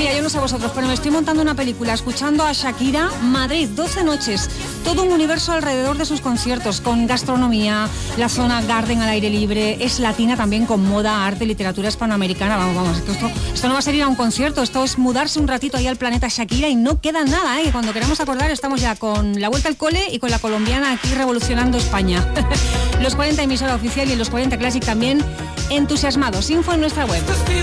mira, yo no sé vosotros, pero me estoy montando una película escuchando a Shakira. Madrid, 12 noches, todo un universo alrededor de sus conciertos, con gastronomía, la zona garden al aire libre, es latina también, con moda, arte, literatura hispanoamericana. Vamos, esto no va a ser ir a un concierto, esto es mudarse un ratito ahí al planeta Shakira y no queda nada, que cuando queramos acordar estamos ya con la vuelta al cole y con la colombiana aquí revolucionando España. Los 40 emisora oficial y los 40 Classic también entusiasmados. Info en nuestra web.